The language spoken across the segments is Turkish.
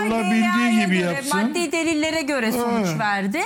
alabildiği gibi göre, yapsın. maddi delillere göre sonuç verdi.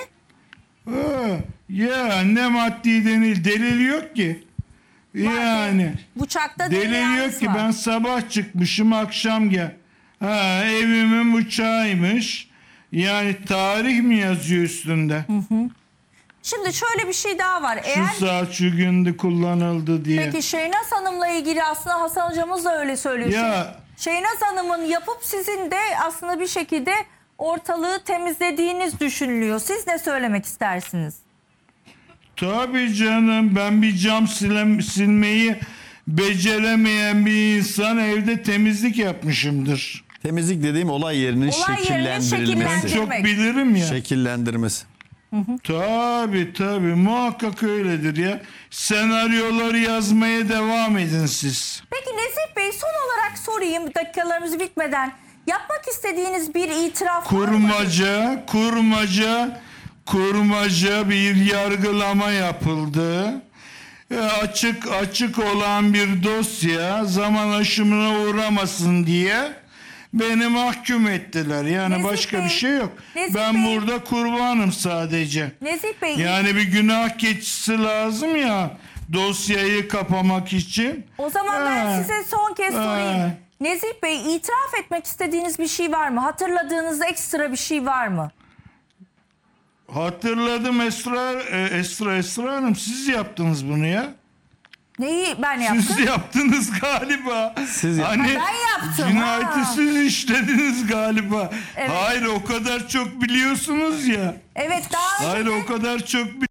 Ya ne maddi delil yok ki. Yani Bıçakta delil DNA yok iz ki. var. Ben sabah çıkmışım, akşam gel. Evimin bıçağıymış. Yani tarih mi yazıyor üstünde? Şimdi şöyle bir şey daha var. Şu saat şu günde kullanıldı diye. Peki Şeynaz Hanım'la ilgili aslında Hasan hocamız da öyle söylüyor. Ya Şeynaz Hanım'ın yapıp sizin de aslında bir şekilde ortalığı temizlediğiniz düşünülüyor. Siz ne söylemek istersiniz? tabii canım, ben bir cam silmeyi beceremeyen bir insan evde temizlik yapmışımdır. Temizlik dediğim olay yerinin Olay yerinin şekillendirilmesi. Ben çok Demek. bilirim ya. Şekillendirmesi. Tabii muhakkak öyledir ya. Senaryoları yazmaya devam edin siz. Peki Nezih Bey, son olarak sorayım dakikalarımız bitmeden. Yapmak istediğiniz bir itiraf var mı? Kurmaca bir yargılama yapıldı. Açık olan bir dosya zaman aşımına uğramasın diye beni mahkum ettiler. Yani Nezih başka Bey, bir şey yok. Nezih Ben Bey. burada kurbanım sadece. Nezih Bey, Yani bir günah keçisi lazım ya dosyayı kapamak için. o zaman ben size son kez sorayım. Nezih Bey, itiraf etmek istediğiniz bir şey var mı? Hatırladığınız ekstra bir şey var mı? Hatırladım Esra Hanım, siz yaptınız bunu ya. Neyi ben yaptım? Siz yaptınız galiba. Siz hani Ben yaptım, cinayeti ha. siz işlediniz galiba. Evet. Hayır, o kadar çok biliyorsunuz ya. Evet, daha önce Hayır, de- o kadar çok